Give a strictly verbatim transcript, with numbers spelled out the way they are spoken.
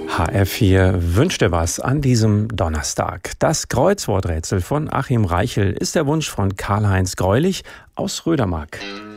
H R vier wünscht dir was an diesem Donnerstag. Das Kreuzworträtsel von Achim Reichel ist der Wunsch von Karl-Heinz Greulich aus Rödermark.